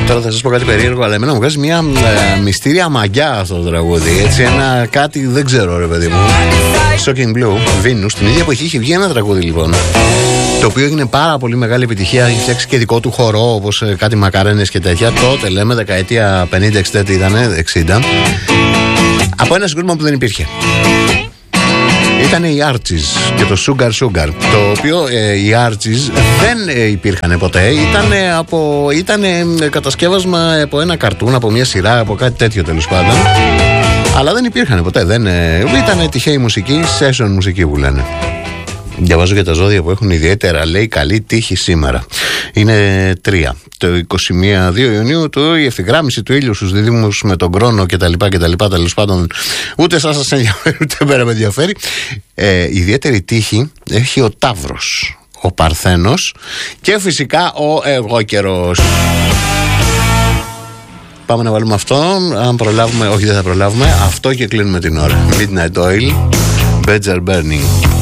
Τώρα θα σας πω κάτι περίεργο, αλλά εμένα μου βγάζει μια μυστήρια μαγιά αυτό το τραγούδι. Έτσι, ένα κάτι δεν ξέρω, ρε παιδί μου. Shocking Blue, Venus, την ίδια εποχή είχε βγει ένα τραγούδι λοιπόν. Το οποίο έγινε πάρα πολύ μεγάλη επιτυχία. Είχε φτιάξει και δικό του χορό, όπως κάτι μακαρένες και τέτοια. Τότε λέμε δεκαετία 50-60 ήτανε, 60. Από ένα συγκρότημα που δεν υπήρχε. Ήταν οι Archies και το Sugar Sugar. Το οποίο οι Archies δεν υπήρχαν ποτέ. Ήταν κατασκεύασμα από ένα καρτούν, από μια σειρά, από κάτι τέτοιο τέλος πάντων. Αλλά δεν υπήρχαν ποτέ. Ήταν τυχαία μουσική, session μουσική που λένε. Διαβάζω για τα ζώδια που έχουν ιδιαίτερα, λέει, καλή τύχη σήμερα. Είναι 3. Το 21-2 Ιουνίου η ευθυγράμμιση του ήλιου στους διδύμους με τον χρόνο κτλ. Τέλος πάντων, ούτε σας ενδιαφέρει, ούτε εμένα με ενδιαφέρει. Ιδιαίτερη τύχη έχει ο Ταύρος, ο Παρθένος και φυσικά ο εγώκερος. Πάμε να βάλουμε αυτό. Αν προλάβουμε, όχι δεν θα προλάβουμε. Αυτό και κλείνουμε την ώρα. Midnight Oil, Bedger Burning.